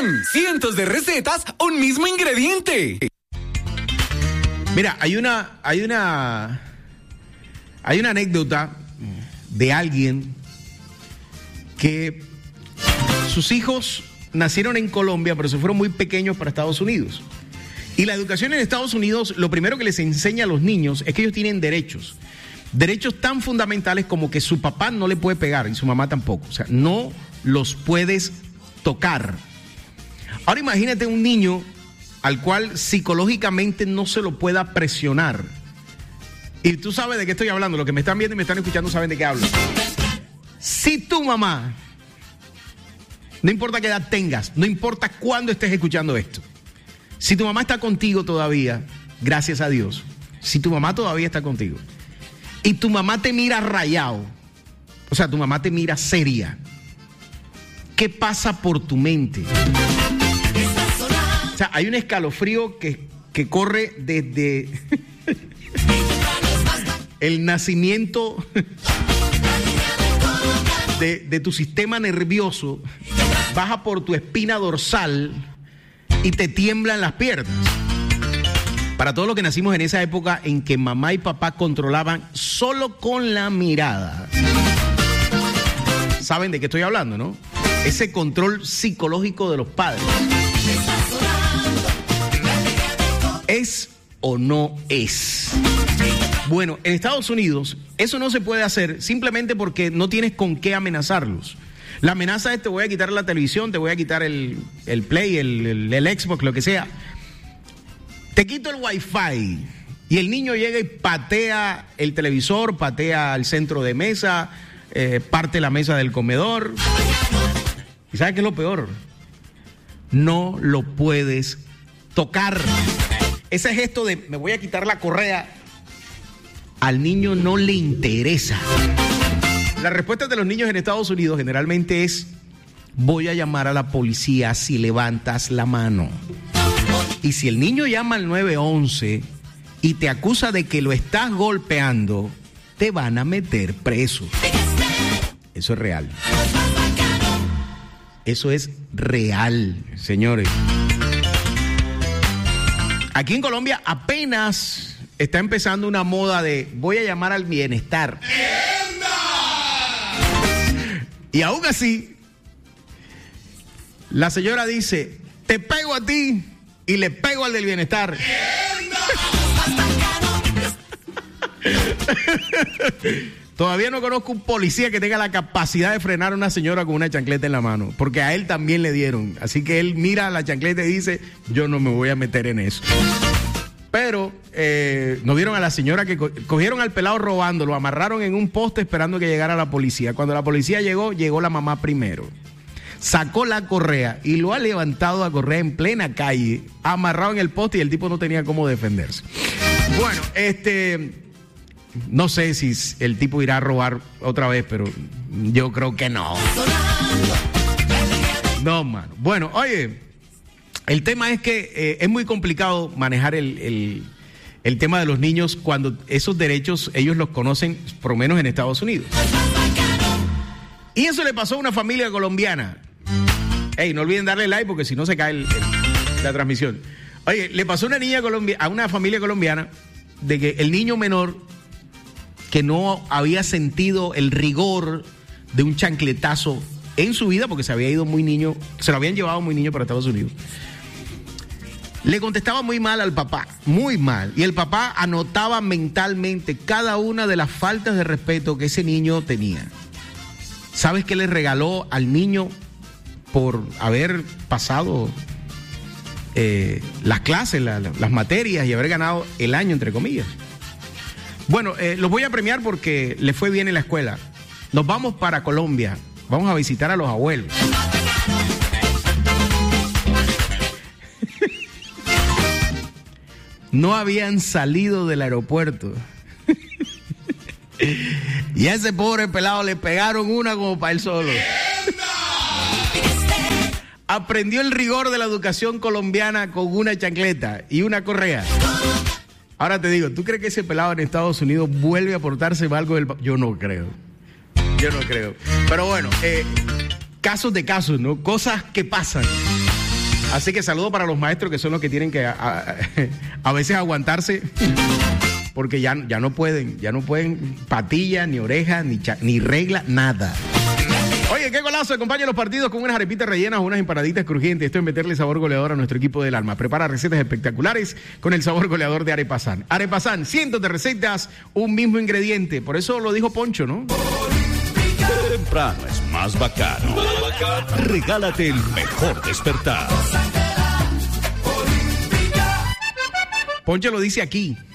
pan, cientos de recetas, un mismo ingrediente. Mira, hay una anécdota de alguien que sus hijos nacieron en Colombia, pero se fueron muy pequeños para Estados Unidos. Y la educación en Estados Unidos, lo primero que les enseña a los niños es que ellos tienen derechos. Derechos tan fundamentales como que su papá no le puede pegar y su mamá tampoco. O sea, no los puedes tocar. Ahora imagínate un niño al cual psicológicamente no se lo pueda presionar. Y tú sabes de qué estoy hablando. Los que me están viendo y me están escuchando saben de qué hablo. Si tu mamá, no importa qué edad tengas, no importa cuándo estés escuchando esto, si tu mamá está contigo todavía, gracias a Dios, si tu mamá todavía está contigo, y tu mamá te mira rayado, o sea, tu mamá te mira seria, ¿qué pasa por tu mente? O sea, hay un escalofrío que corre desde el nacimiento de tu sistema nervioso, baja por tu espina dorsal y te tiemblan las piernas. Para todos los que nacimos en esa época en que mamá y papá controlaban solo con la mirada, saben de qué estoy hablando, ¿no? Ese control psicológico de los padres. ¿Es o no es? Bueno, en Estados Unidos eso no se puede hacer simplemente porque no tienes con qué amenazarlos. La amenaza es: te voy a quitar la televisión, te voy a quitar el Play, el Xbox, lo que sea. Te quito el Wi-Fi. Y el niño llega y patea el televisor, patea el centro de mesa, parte la mesa del comedor. ¿Y sabes qué es lo peor? No lo puedes tocar. Ese gesto de me voy a quitar la correa, al niño no le interesa. La respuesta de los niños en Estados Unidos generalmente es: voy a llamar a la policía si levantas la mano. Y si el niño llama al 911 y te acusa de que lo estás golpeando, te van a meter preso. Eso es real. Eso es real, señores. Aquí en Colombia apenas está empezando una moda de voy a llamar al bienestar. Y aún así, la señora dice: te pego a ti y le pego al del bienestar. Todavía no conozco un policía que tenga la capacidad de frenar a una señora con una chancleta en la mano, porque a él también le dieron. Así que él mira la chancleta y dice: yo no me voy a meter en eso. Pero no vieron a la señora que cogieron al pelado robando, lo amarraron en un poste esperando que llegara la policía. Cuando la policía llegó la mamá primero. Sacó la correa y lo ha levantado a correa en plena calle, amarrado en el poste, y el tipo no tenía cómo defenderse. Bueno, no sé si el tipo irá a robar otra vez, pero yo creo que no. No, mano. Bueno, oye, el tema es que es muy complicado manejar el tema de los niños cuando esos derechos ellos los conocen, por lo menos en Estados Unidos. Y eso le pasó a una familia colombiana. Ey, no olviden darle like porque si no se cae la transmisión. Oye, le pasó a una familia colombiana de que el niño menor, que no había sentido el rigor de un chancletazo en su vida porque se había ido muy niño, se lo habían llevado muy niño para Estados Unidos, le contestaba muy mal al papá, muy mal, y el papá anotaba mentalmente cada una de las faltas de respeto que ese niño tenía. ¿Sabes qué le regaló al niño por haber pasado las clases, las materias y haber ganado el año, entre comillas? Bueno, los voy a premiar porque le fue bien en la escuela. Nos vamos para Colombia, vamos a visitar a los abuelos. No habían salido del aeropuerto. Y a ese pobre pelado le pegaron una como para él solo. Aprendió el rigor de la educación colombiana con una chancleta y una correa. Ahora te digo, ¿tú crees que ese pelado en Estados Unidos vuelve a portarse mal con el... Yo no creo. Pero bueno, casos de casos, ¿no? Cosas que pasan. Así que saludo para los maestros que son los que tienen que a veces aguantarse porque ya no pueden patillas, ni orejas, ni regla, nada. Oye, qué golazo, acompaña los partidos con unas arepitas rellenas o unas empanaditas crujientes. Esto es meterle sabor goleador a nuestro equipo del alma. Prepara recetas espectaculares con el sabor goleador de Arepasan. Arepasan, cientos de recetas, un mismo ingrediente. Por eso lo dijo Poncho, ¿no? Temprano es más bacano. Regálate el mejor despertar. Poncho lo dice aquí.